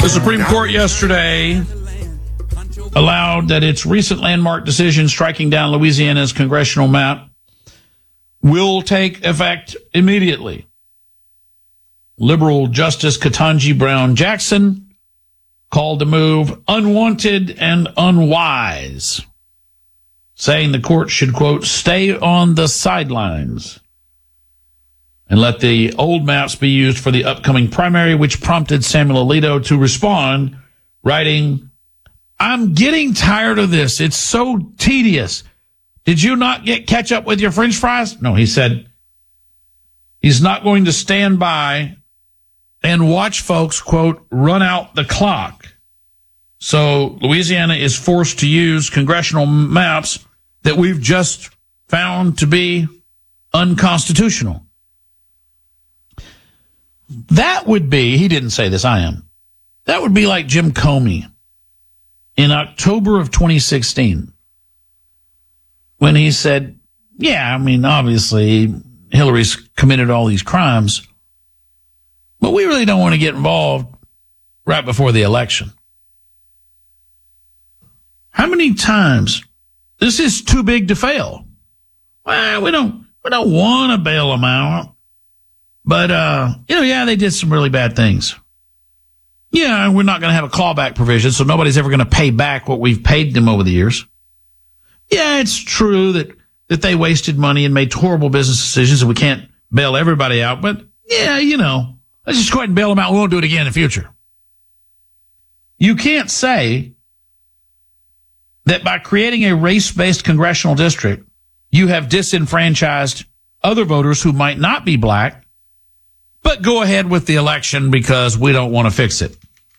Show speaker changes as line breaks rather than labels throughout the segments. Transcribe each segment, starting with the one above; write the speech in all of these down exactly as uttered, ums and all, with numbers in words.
The Supreme Court yesterday allowed that its recent landmark decision striking down Louisiana's congressional map will take effect immediately. Liberal Justice Ketanji Brown Jackson called the move unwanted and unwise, saying the court should, quote, stay on the sidelines and let the old maps be used for the upcoming primary, which prompted Samuel Alito to respond, writing, I'm getting tired of this. It's so tedious. Did you not get ketchup with your French fries? No, he said he's not going to stand by and watch folks, quote, run out the clock. So Louisiana is forced to use congressional maps that we've just found to be unconstitutional. That would be, he didn't say this, I am. That would be like Jim Comey in October of twenty sixteen when he said, yeah, I mean, obviously Hillary's committed all these crimes, but we really don't want to get involved right before the election. How many times? This is too big to fail. Well, we don't, we don't want to bail them out. But, uh, you know, yeah, they did some really bad things. Yeah, we're not going to have a clawback provision, so nobody's ever going to pay back what we've paid them over the years. Yeah, it's true that, that they wasted money and made horrible business decisions, and we can't bail everybody out. But, yeah, you know, let's just go ahead and bail them out. We won't do it again in the future. You can't say that by creating a race-based congressional district, you have disenfranchised other voters who might not be black, but go ahead with the election because we don't want to fix it.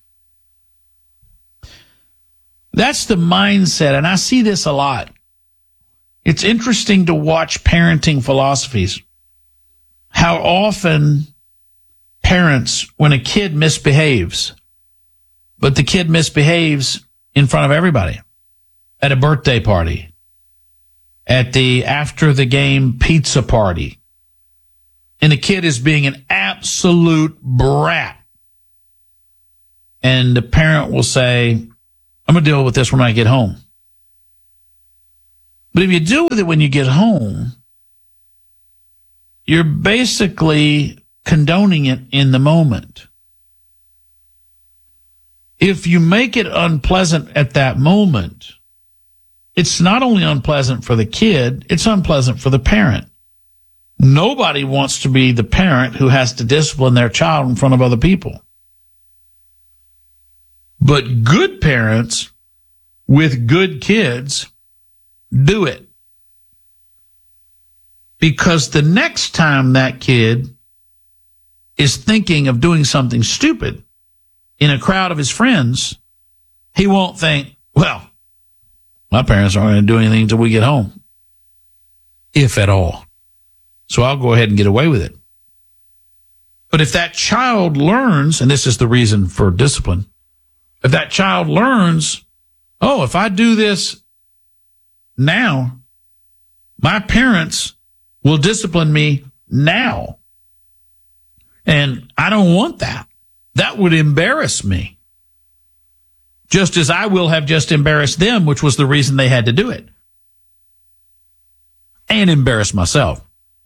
That's the mindset, and I see this a lot. It's interesting to watch parenting philosophies. How often parents, when a kid misbehaves, but the kid misbehaves in front of everybody, at a birthday party, at the after the game pizza party, and the kid is being an absolute brat. And the parent will say, I'm going to deal with this when I get home. But if you deal with it when you get home, you're basically condoning it in the moment. If you make it unpleasant at that moment, it's not only unpleasant for the kid, it's unpleasant for the parent. Nobody wants to be the parent who has to discipline their child in front of other people. But good parents with good kids do it. Because the next time that kid is thinking of doing something stupid in a crowd of his friends, he won't think, well, my parents aren't going to do anything until we get home, if at all. So I'll go ahead and get away with it. But if that child learns, and this is the reason for discipline, if that child learns, oh, if I do this now, my parents will discipline me now. And I don't want that. That would embarrass me. Just as I will have just embarrassed them, which was the reason they had to do it. And embarrass myself.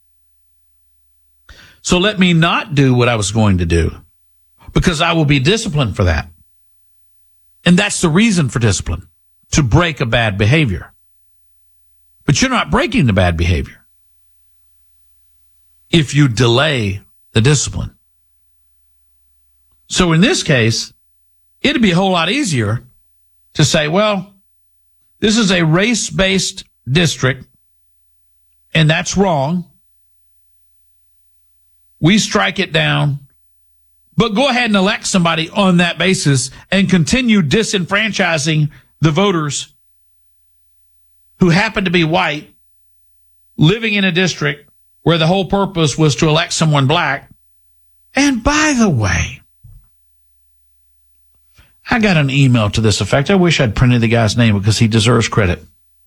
So let me not do what I was going to do, because I will be disciplined for that. And that's the reason for discipline, to break a bad behavior. But you're not breaking the bad behavior if you delay the discipline. So in this case, it'd be a whole lot easier to say, well, this is a race-based district, and that's wrong. We strike it down, but go ahead and elect somebody on that basis and continue disenfranchising the voters who happen to be white, living in a district where the whole purpose was to elect someone black. And by the way, I got an email to this effect. I wish I'd printed the guy's name because he deserves credit.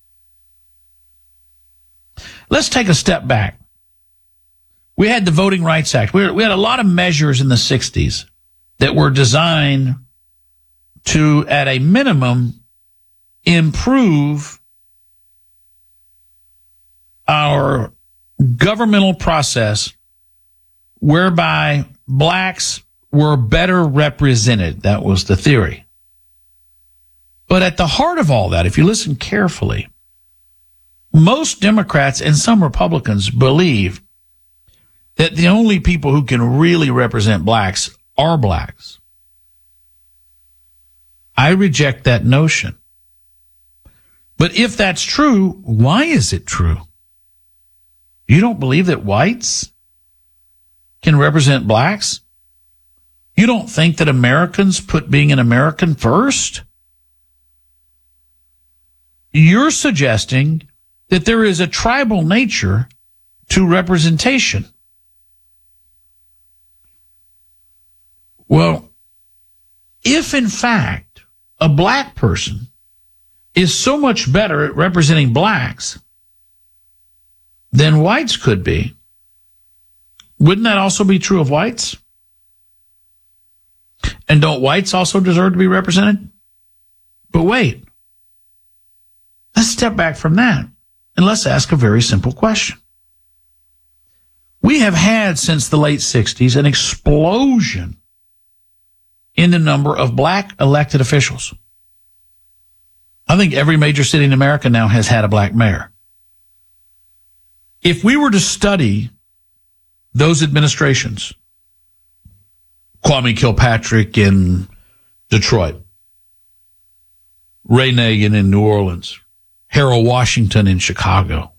Let's take a step back. We had the Voting Rights Act. We, were, we had a lot of measures in the sixties that were designed to, at a minimum, improve our governmental process whereby blacks were better represented. That was the theory. But at the heart of all that, if you listen carefully, most Democrats and some Republicans believe that the only people who can really represent blacks are blacks. I reject that notion. But if that's true, why is it true? You don't believe that whites can represent blacks? You don't think that Americans put being an American first? You're suggesting that there is a tribal nature to representation. Well, if in fact a black person is so much better at representing blacks than whites could be, wouldn't that also be true of whites? And don't whites also deserve to be represented? But wait, let's step back from that and let's ask a very simple question. We have had since the late sixties an explosion in the number of black elected officials. I think every major city in America now has had a black mayor. If we were to study those administrations, Kwame Kilpatrick in Detroit, Ray Nagin in New Orleans, Harold Washington in Chicago.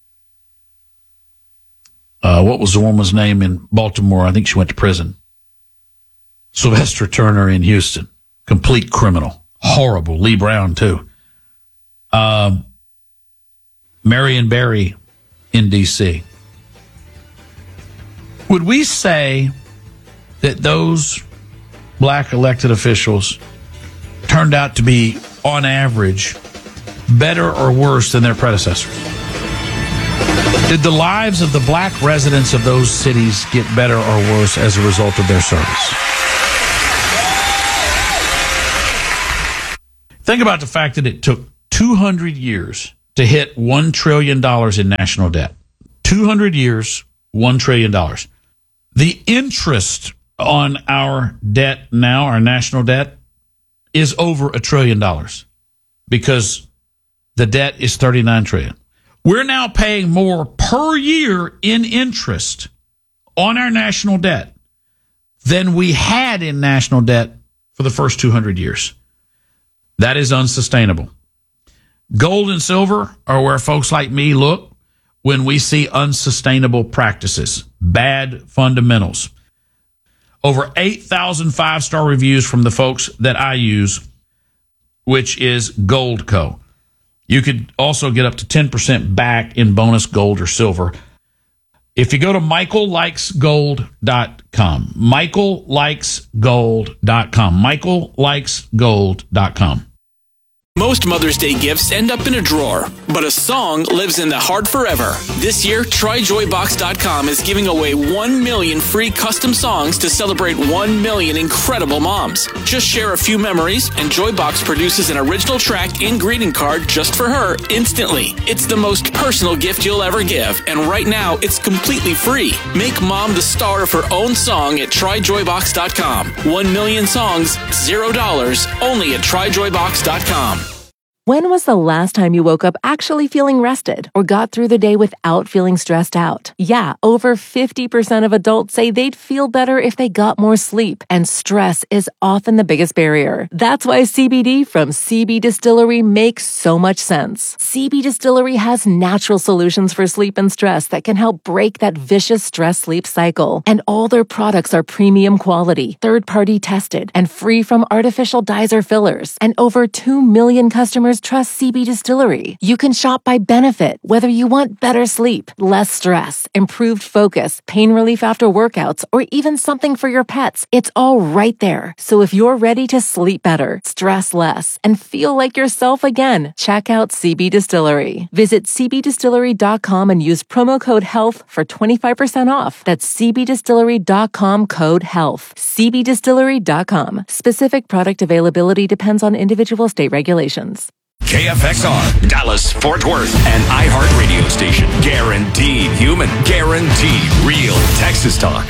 Uh, what was the woman's name in Baltimore? I think she went to prison. Sylvester Turner in Houston. Complete criminal. Horrible. Lee Brown, too. Um, Marion Barry in D C Would we say that those black elected officials turned out to be, on average, better or worse than their predecessors? Did the lives of the black residents of those cities get better or worse as a result of their service? Think about the fact that it took two hundred years to hit one trillion dollars in national debt. two hundred years, one trillion dollars. The interest on our debt now, our national debt, is over a trillion dollars because the debt is thirty-nine trillion dollars. We're now paying more per year in interest on our national debt than we had in national debt for the first two hundred years. That is unsustainable. Gold and silver are where folks like me look when we see unsustainable practices, bad fundamentals. Over eight thousand five-star reviews from the folks that I use, which is Goldco. You could also get up to ten percent back in bonus gold or silver if you go to michael likes gold dot com. michael likes gold dot com. michael likes gold dot com.
Most Mother's Day gifts end up in a drawer, but a song lives in the heart forever. This year, try joy box dot com is giving away one million free custom songs to celebrate one million incredible moms. Just share a few memories, and Joybox produces an original track and greeting card just for her instantly. It's the most personal gift you'll ever give, and right now, it's completely free. Make mom the star of her own song at try joy box dot com. One million songs, zero dollars, only at try joy box dot com.
When was the last time you woke up actually feeling rested or got through the day without feeling stressed out? Yeah, over fifty percent of adults say they'd feel better if they got more sleep, and stress is often the biggest barrier. That's why C B D from C B Distillery makes so much sense. C B Distillery has natural solutions for sleep and stress that can help break that vicious stress-sleep cycle. And all their products are premium quality, third-party tested, and free from artificial dyes or fillers. And over two million customers customers trust C B Distillery. You can shop by benefit, whether you want better sleep, less stress, improved focus, pain relief after workouts, or even something for your pets. It's all right there. So if you're ready to sleep better, stress less, and feel like yourself again, check out C B Distillery. Visit c b distillery dot com and use promo code HEALTH for twenty-five percent off. That's c b distillery dot com code HEALTH. c b distillery dot com. Specific product availability depends on individual state regulations.
K F X R, Dallas, Fort Worth, an iHeart radio station. Guaranteed human, guaranteed real Texas talk.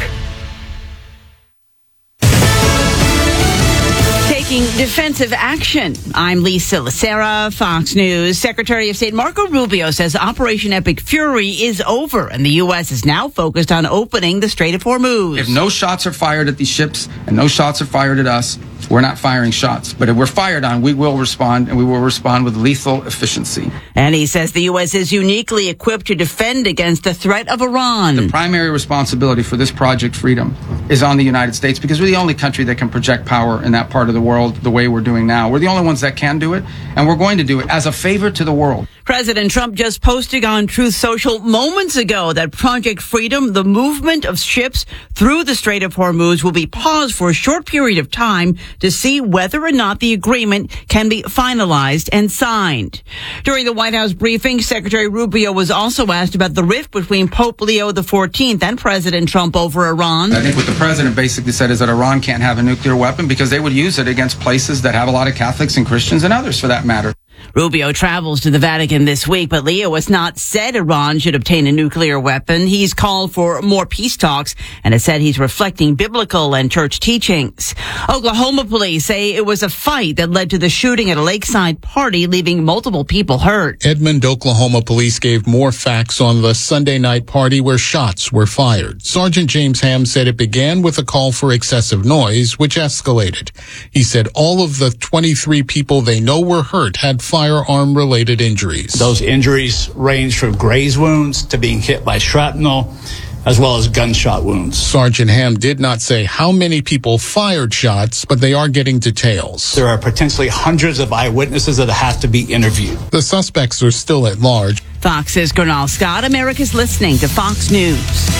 Taking defensive action. I'm Lisa Lacera, Fox News. Secretary of State Marco Rubio says Operation Epic Fury is over, and the U S is now focused on opening the Strait of Hormuz.
If no shots are fired at these ships and no shots are fired at us, we're not firing shots. But if we're fired on, we will respond, and we will respond with lethal efficiency.
And he says the U S is uniquely equipped to defend against the threat of Iran.
The primary responsibility for this Project Freedom is on the United States, because we're the only country that can project power in that part of the world the way we're doing now. We're the only ones that can do it, and we're going to do it as a favor to the world.
President Trump just posted on Truth Social moments ago that Project Freedom, the movement of ships through the Strait of Hormuz, will be paused for a short period of time to see whether or not the agreement can be finalized and signed. During the White House briefing, Secretary Rubio was also asked about the rift between Pope Leo the fourteenth and President Trump over Iran.
I think what the president basically said is that Iran can't have a nuclear weapon because they would use it against places that have a lot of Catholics and Christians and others for that matter.
Rubio travels to the Vatican this week, but Leo has not said Iran should obtain a nuclear weapon. He's called for more peace talks and has said he's reflecting biblical and church teachings. Oklahoma police say it was a fight that led to the shooting at a lakeside party, leaving multiple people hurt.
Edmond, Oklahoma police gave more facts on the Sunday night party where shots were fired. Sergeant James Ham said it began with a call for excessive noise, which escalated. He said all of the twenty-three people they know were hurt had firearm-related injuries.
Those injuries range from graze wounds to being hit by shrapnel, as well as gunshot wounds.
Sergeant Ham did not say how many people fired shots, but they are getting details.
There are potentially hundreds of eyewitnesses that have to be interviewed.
The suspects are still at large.
Fox's Gernal Scott. America's listening to Fox News.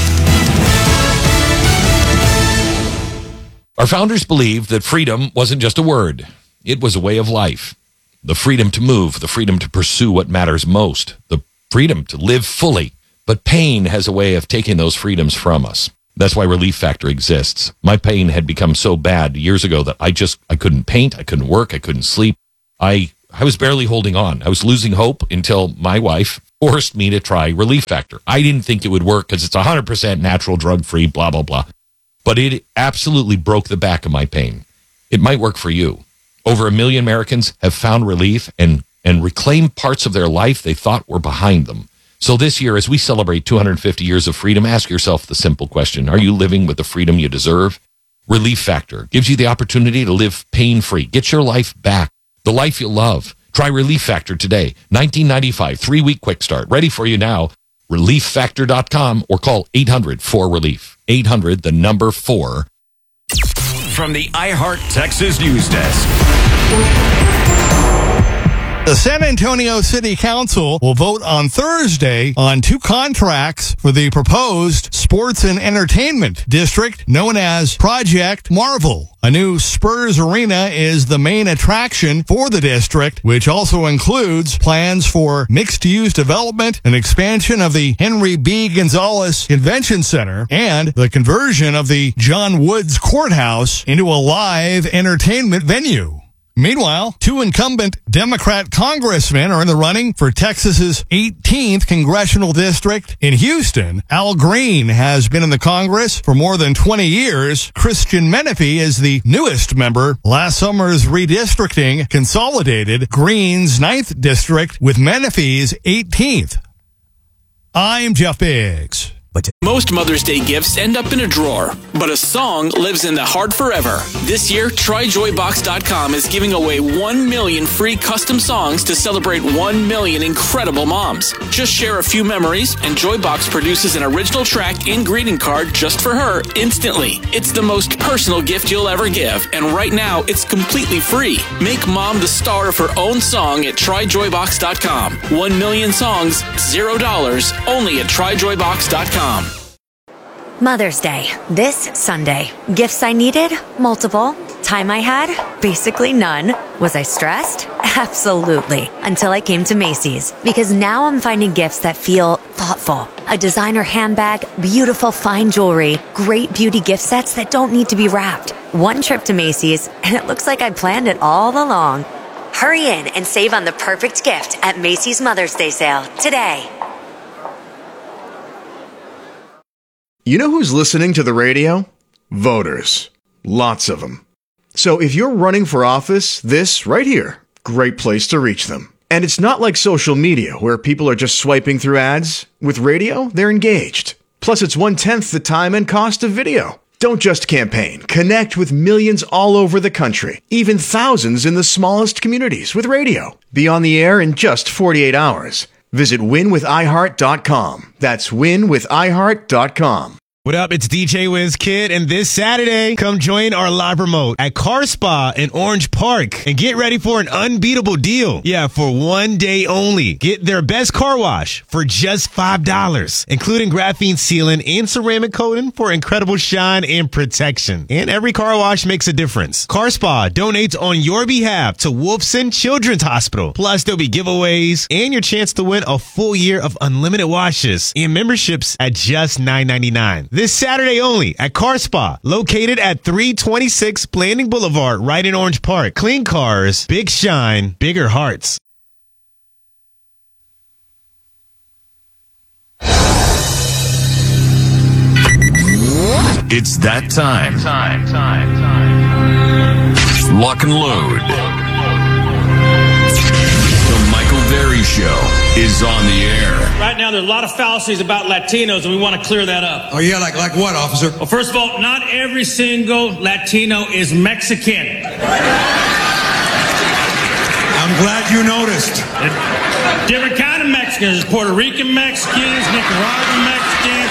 Our founders believed that freedom wasn't just a word. It was a way of life. The freedom to move, the freedom to pursue what matters most, the freedom to live fully. But pain has a way of taking those freedoms from us. That's why Relief Factor exists. My pain had become so bad years ago that I just, I couldn't paint, I couldn't work, I couldn't sleep. I, I was barely holding on. I was losing hope until my wife forced me to try Relief Factor. I didn't think it would work because it's one hundred percent natural, drug-free, blah, blah, blah. But it absolutely broke the back of my pain. It might work for you. Over a million Americans have found relief and, and reclaimed parts of their life they thought were behind them. So this year, as we celebrate two hundred fifty years of freedom, ask yourself the simple question: are you living with the freedom you deserve? Relief Factor gives you the opportunity to live pain-free. Get your life back, the life you love. Try Relief Factor today. nineteen ninety-five, three-week quick start. Ready for you now. relief factor dot com or call eight hundred four relief. eight hundred, the number four.
From the iHeart Texas News Desk.
The San Antonio City Council will vote on Thursday on two contracts for the proposed sports and entertainment district known as Project Marvel. A new Spurs arena is the main attraction for the district, which also includes plans for mixed-use development, an expansion of the Henry B. Gonzalez Convention Center, and the conversion of the John Woods Courthouse into a live entertainment venue. Meanwhile, two incumbent Democrat congressmen are in the running for Texas's eighteenth congressional district in Houston. Al Green has been in the Congress for more than twenty years. Christian Menefee is the newest member. Last summer's redistricting consolidated Green's ninth district with Menefee's eighteenth. I'm Jeff Biggs.
But
Most Mother's Day gifts end up in a drawer, but a song lives in the heart forever. This year, try joy box dot com is giving away one million free custom songs to celebrate one million incredible moms. Just share a few memories, and Joybox produces an original track and greeting card just for her instantly. It's the most personal gift you'll ever give, and right now, it's completely free. Make mom the star of her own song at try joy box dot com. One million songs, zero dollars, only at try joy box dot com.
Mother's Day, this Sunday. Gifts I needed? Multiple. Time I had? Basically none. Was I stressed? Absolutely. Until I came to Macy's. Because now I'm finding gifts that feel thoughtful. A designer handbag, beautiful fine jewelry, great beauty gift sets that don't need to be wrapped. One trip to Macy's, and it looks like I planned it all along. Hurry in and save on the perfect gift at Macy's Mother's Day sale today.
You know who's listening to the radio? Voters. Lots of them. So if you're running for office, this right here, great place to reach them. And it's not like social media where people are just swiping through ads. With radio, they're engaged. Plus, it's one-tenth the time and cost of video. Don't just campaign. Connect with millions all over the country, even thousands in the smallest communities with radio. Be on the air in just forty-eight hours. Visit win with i heart dot com. That's win with i heart dot com.
What up? It's D J Wiz Kid, and this Saturday, come join our live remote at Car Spa in Orange Park and get ready for an unbeatable deal. Yeah, for one day only. Get their best car wash for just five dollars, including graphene sealing and ceramic coating for incredible shine and protection. And every car wash makes a difference. Car Spa donates on your behalf to Wolfson Children's Hospital. Plus, there'll be giveaways and your chance to win a full year of unlimited washes and memberships at just nine ninety-nine. This Saturday only at Car Spa, located at three twenty-six Blanding Boulevard, right in Orange Park. Clean cars, big shine, bigger hearts.
It's that time. Time, time, time. Lock and load. The Michael Berry Show is on the air.
Right now, there's a lot of fallacies about Latinos, and we want to clear that up.
Oh, yeah, like like what, officer?
Well, first of all, not every single Latino is Mexican.
I'm glad you noticed.
Different kind of Mexicans. Puerto Rican Mexicans, Nicaraguan Mexicans,